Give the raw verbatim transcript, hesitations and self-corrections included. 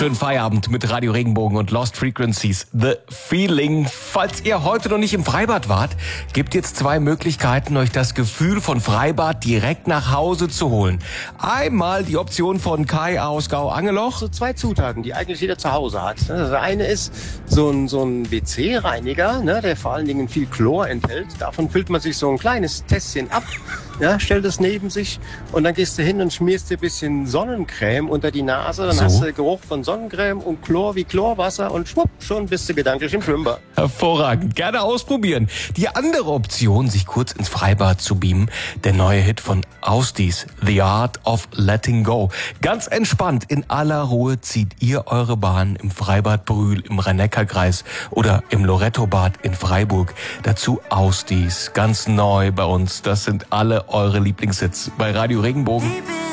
schönen Feierabend mit Radio Regenbogen und Lost Frequencies. The Feeling. Falls ihr heute noch nicht im Freibad wart, gibt jetzt zwei Möglichkeiten, euch das Gefühl von Freibad direkt nach Hause zu holen. Einmal die Option von Kai aus Gau-Angeloch. So zwei Zutaten, die eigentlich jeder zu Hause hat. Das eine ist so ein, so ein W C-Reiniger, ne, der vor allen Dingen viel Chlor enthält. Davon füllt man sich so ein kleines Tässchen ab, ja, stellt es neben sich und dann gehst du hin und schmierst dir ein bisschen Sonnencreme unter die Nase. Dann So. hast du Geruch von Sonnencreme und Chlor wie Chlorwasser und schwupp, schon bist du gedanklich im Schwimmbad. Hervorragend, gerne ausprobieren. Die andere Option, sich kurz ins Freibad zu beamen, der neue Hit von Austis, The Art of Letting Go. Ganz entspannt, in aller Ruhe zieht ihr eure Bahn im Freibad Brühl, im Rhein-Neckar-Kreis oder im Loretto-Bad in Freiburg. Dazu Austis, ganz neu bei uns. Das sind alle eure Lieblingshits bei Radio Regenbogen.